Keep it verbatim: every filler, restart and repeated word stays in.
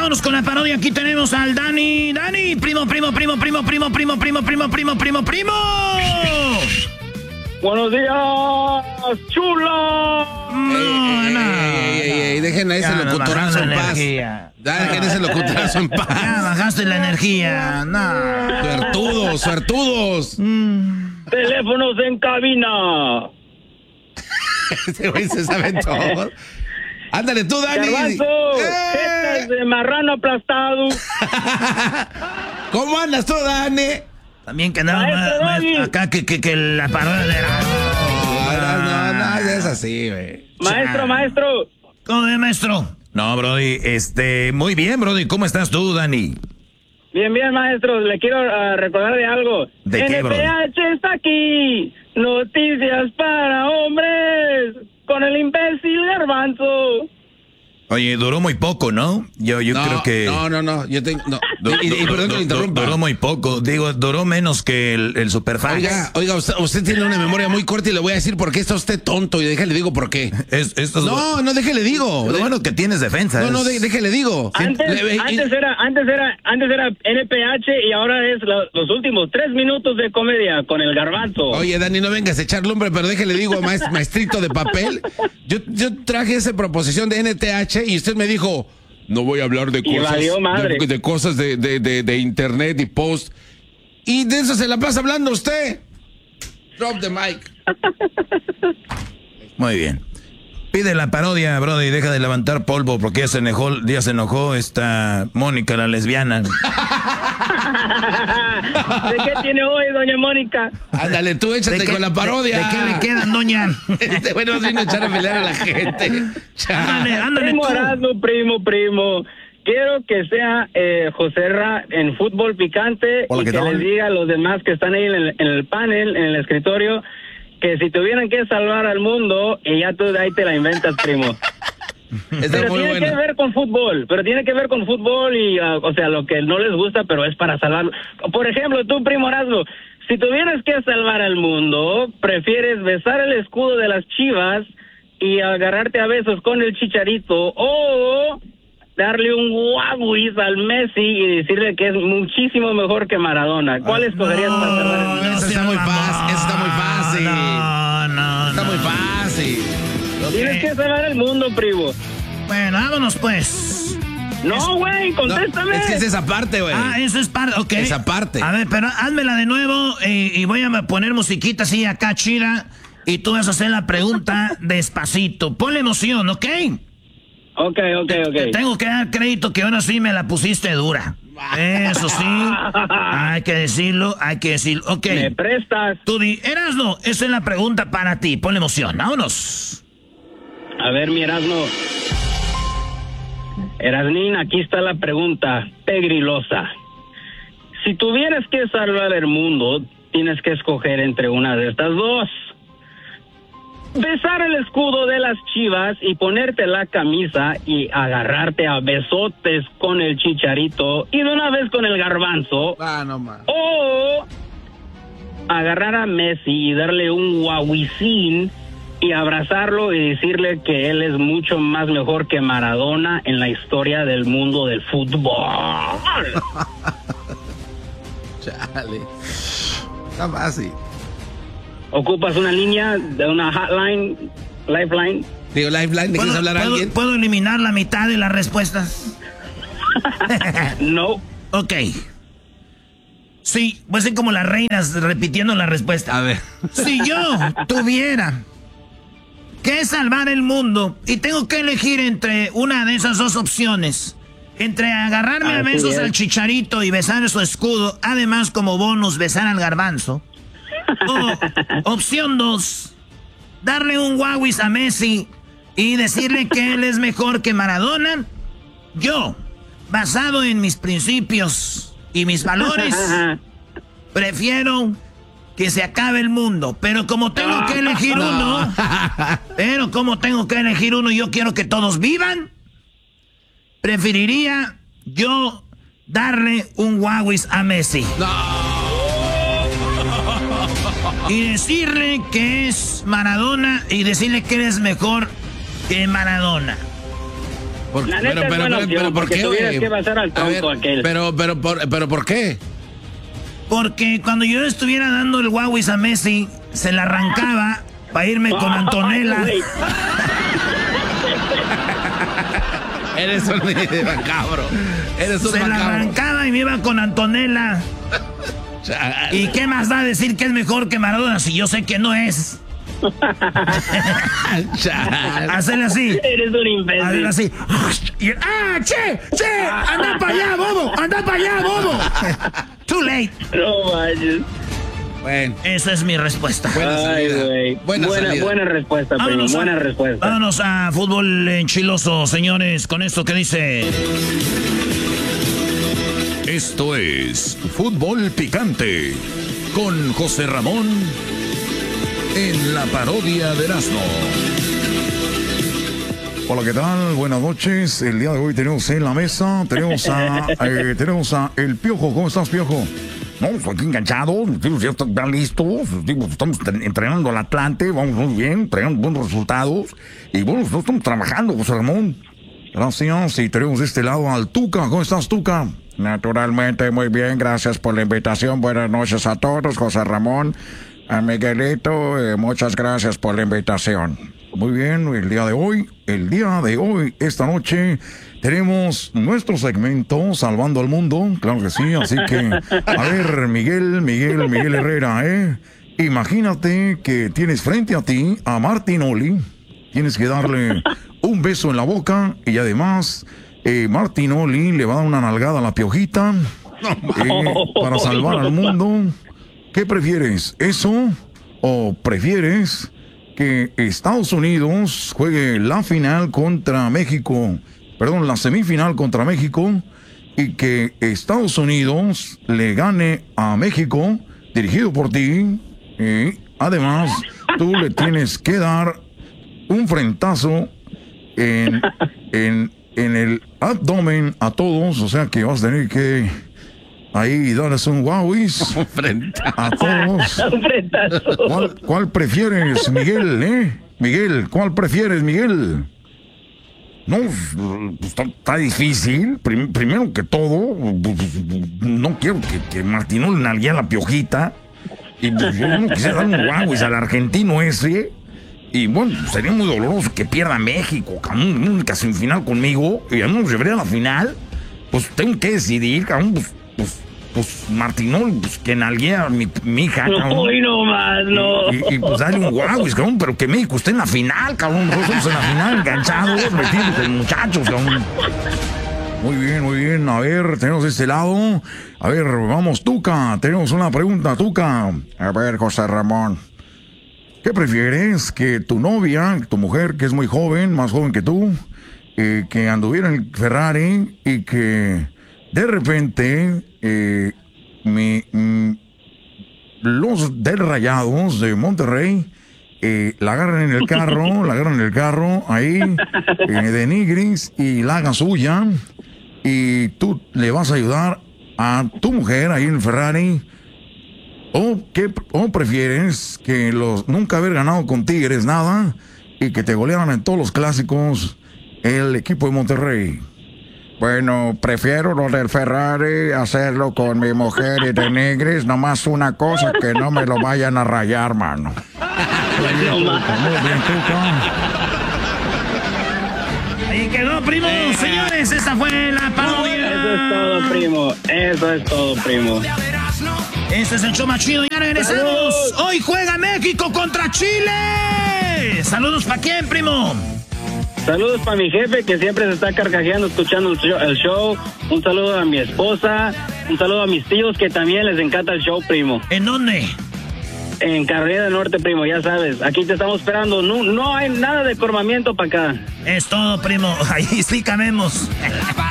vámonos con la parodia. Aquí tenemos al Dani. Dani, primo, primo, primo, primo, primo, primo, primo, primo, primo, primo, primo. Buenos días, chula. No, no. Ey, ey, ey, dejen a ese Ya, locutorazo en paz. energía. Dejen a ese locutorazo en Ya paz. bajaste la energía. No. Suertudos, suertudos. Teléfonos en cabina. Este güey se sabe todo. Ándale tú, Dani. Garbanzo, ¡Eh! jetas de marrano aplastado. ¿Cómo andas tú, Dani? También que andaba Maestro ma- ma- Dani. acá que, que, que la parodia de No, no, no, no es así, güey. Maestro, maestro. ¿Cómo es, maestro? No, Brody, este, muy bien, Brody. ¿Cómo estás tú, Dani? Bien, bien, maestro. Le quiero uh, recordar de algo. ¿De qué, bro? N P H está aquí. Noticias para hombres. Con el imbécil Garbanzo. Oye, duró muy poco, ¿no? Yo, yo no, creo que... No, no, no. Yo tengo. No. Du- y, y- y du- perdón que du- lo interrumpa. Duró muy poco. Digo, duró menos que el, el Superfax. Oiga, oiga, usted, usted tiene una memoria muy corta y le voy a decir por qué está usted tonto. Y déjale digo por qué. Es, esto es No, no, déjele digo. lo bueno que tienes defensa. No, no, es- de- déjele digo. Antes, Le- y- antes era, antes era, antes era N P H y ahora es lo- los últimos tres minutos de comedia con el Garbanzo. Oye, Dani, no vengas a echar lumbre, pero déjele digo, maest- maestrito de papel. Yo, yo traje esa proposición de N T H y usted me dijo, no voy a hablar de Y cosas, valió madre. de, de cosas de, de, de, de internet y post. Y de eso se la pasa hablando usted. Drop the mic. Muy bien. Pide la parodia, Brody, y deja de levantar polvo porque ya se enojó, ya se enojó esta Mónica, la lesbiana. ¿De qué tiene hoy, doña Mónica? Ándale, tú échate ¿De qué- con la parodia. ¿De, de qué le quedan, doña? Este güey nos vino a echar a pelear a la gente. Chale. Ándale, ándale Primo tú. Erasmo, primo, primo. Quiero que sea eh, José Ra en fútbol picante Hola, y ¿qué que tal? les diga a los demás que están ahí en el, en el panel, en el escritorio, que si tuvieran que salvar al mundo, y ya tú de ahí te la inventas, primo. Está Pero muy tiene que bueno. ver con fútbol, pero tiene que ver con fútbol y, uh, o sea, lo que no les gusta, pero es para salvarlo. Por ejemplo, tú, primo Erasmo, si tuvieras que salvar al mundo, ¿prefieres besar el escudo de las Chivas y agarrarte a besos con el Chicharito o darle un guaguis al Messi y decirle que es muchísimo mejor que Maradona? ¿Cuál escogerías para salvar al mundo? Eso está seas muy mamón. fácil, eso está muy fácil. No, no, Está no. muy fácil. Tienes que salvar el mundo, primo. Bueno, vámonos pues. No, güey, No, contéstame. es que es esa parte, güey. Ah, eso es parte, ok. Esa parte. A ver, pero házmela de nuevo y, y voy a poner musiquita así acá chida y tú vas a hacer la pregunta despacito. Ponle emoción, ¿ok? Ok, ok, Te ok. tengo que dar crédito que ahora sí me la pusiste dura. Eso sí, hay que decirlo, hay que decirlo. Ok, Me prestas. tú di, Erasno, esa es la pregunta para ti. Ponle emoción, vámonos. A ver, mi Erasmo. Erasnín, aquí está la pregunta pegrilosa. Si tuvieras que salvar el mundo, tienes que escoger entre una de estas dos. Besar el escudo de las Chivas y ponerte la camisa y agarrarte a besotes con el Chicharito y de una vez con el Garbanzo. Ah, no más. O agarrar a Messi y darle un guauicín y abrazarlo y decirle que él es mucho más mejor que Maradona en la historia del mundo del fútbol. Chale. Está fácil. ¿Ocupas una línea de una hotline, lifeline? Digo, Lifeline, ¿de qué hablar a ¿puedo, alguien? ¿Puedo eliminar la mitad de las respuestas? No. Ok. Sí, voy a ser como las reinas repitiendo la respuesta. A ver. Si yo tuviera que salvar el mundo y tengo que elegir entre una de esas dos opciones, entre agarrarme a Así besos es. al Chicharito y besar su escudo, además como bonus besar al Garbanzo, o opción dos, darle un guauis a Messi y decirle que él es mejor que Maradona, yo, basado en mis principios y mis valores, prefiero que se acabe el mundo. Pero como tengo que elegir uno, pero como tengo que elegir uno, yo quiero que todos vivan, preferiría yo darle un guauis a Messi. Y decirle que es Maradona y decirle que eres mejor que Maradona. Por, La neta pero, es pero, buena pero, opción, pero, ¿por porque qué? tuvieras que basar al A ver, tonto aquel. Pero, pero, por, pero, ¿por qué? Porque cuando yo estuviera dando el guauis a Messi, se la arrancaba para irme con Antonella. Ay, Eres un macabro. Eres un Se la macabro. arrancaba y me iba con Antonella. ¿Y qué más da decir que es mejor que Maradona si yo sé que no es? Hacerle así. Eres un imbécil. Hacerle así. Y, ¡ah, che! ¡Che! ¡Anda para allá, bobo! ¡Anda para allá, bobo! Too late. No manches. Bueno. Esa es mi respuesta. Buena Ay, salida. güey. Buena, buena, salida. buena respuesta, primo. Vámonos Buena a, respuesta. vámonos a fútbol enchiloso, señores, con esto que dice. Esto es Fútbol Picante con José Ramón en la parodia de Erasmo. Hola, ¿qué tal? Buenas noches. El día de hoy tenemos en la mesa, tenemos a, eh, tenemos a El Piojo. ¿Cómo estás, Piojo? No, estoy aquí enganchado, los tíos ya están listos, digo, estamos entrenando al Atlante, vamos muy bien, traemos buenos resultados, y bueno, nosotros estamos trabajando, José Ramón. Gracias. Y tenemos de este lado al Tuca. ¿Cómo estás, Tuca? Naturalmente, muy bien, gracias por la invitación. Buenas noches a todos, José Ramón, a Miguelito, eh, muchas gracias por la invitación. Muy bien, el día de hoy, el día de hoy, esta noche, tenemos nuestro segmento Salvando al Mundo, claro que sí, así que, a ver, Miguel, Miguel, Miguel Herrera, ¿eh? Imagínate que tienes frente a ti a Martinoli, tienes que darle un beso en la boca y además, eh, Martinoli le va a dar una nalgada a la Piojita eh, para salvar al mundo. ¿Qué prefieres, eso o prefieres que Estados Unidos juegue la final contra México, perdón, la semifinal contra México, y que Estados Unidos le gane a México, dirigido por ti, y además tú le tienes que dar un frentazo en, en, en el abdomen a todos, o sea que vas a tener que ahí darles un guauis a todos. ¿Cuál, ¿Cuál prefieres, Miguel, eh? Miguel, ¿cuál prefieres, Miguel? No, pues, está, está difícil. Prim, primero que todo, pues, no quiero que, que Martinoli nalguee a la Piojita. Y pues, yo no quisiera dar un guauis al argentino ese. Y bueno, sería muy doloroso que pierda México, cabrón, una única semifinal conmigo. Y a mí nos llevaría a la final. Pues tengo que decidir, cabrón, pues. Pues, pues Martinoli, pues que nalguee a mi, mi hija, cabrón. Uy, no más, no. Y, y, pues dale un guauis, cabrón, pero que México esté en la final, cabrón. Nosotros estamos en la final, enganchados, metidos con muchachos, cabrón. Muy bien, muy bien. A ver, tenemos de este lado. A ver, vamos, Tuca. Tenemos una pregunta, Tuca. A ver, José Ramón. ¿Qué prefieres? ¿Que tu novia, tu mujer, que es muy joven, más joven que tú, eh, que anduviera en el Ferrari y que de repente eh, mi, mm, los del Rayados de Monterrey eh, la agarran en el carro, la agarran en el carro ahí eh, de Nigris y la hagan suya y tú le vas a ayudar a tu mujer ahí en el Ferrari? ¿O, qué, o prefieres que los nunca haber ganado con Tigres nada y que te golearan en todos los clásicos el equipo de Monterrey? Bueno, prefiero lo del Ferrari, hacerlo con mi mujer y de Nigris. Nomás una cosa, que no me lo vayan a rayar, mano. Muy bien, Tuca. Ahí quedó, primo. Señores, esa fue la parodia. Eso es todo, primo. Eso es todo, primo. Este es el show más chido. Ya regresamos. ¡Salud! Hoy juega México contra Chile. Saludos para quién, primo. Saludos para mi jefe que siempre se está carcajeando escuchando el show, el show. Un saludo a mi esposa. Un saludo a mis tíos que también les encanta el show, primo. ¿En dónde? En Carolina del Norte, primo, ya sabes. Aquí te estamos esperando. No, no hay nada de cormamiento para acá. Es todo, primo. Ahí sí cabemos.